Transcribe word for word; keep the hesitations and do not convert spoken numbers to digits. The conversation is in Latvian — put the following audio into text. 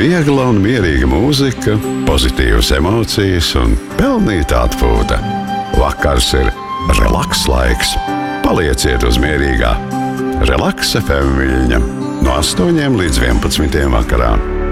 Viegla un mierīga mūzika, pozitīvas emocijas un pelnīta atpūta. Vakars ir relaks laiks. Palieciet uz mierīgā. Relaks F M viļņa no astoņiem līdz vienpadsmitiem vakarā.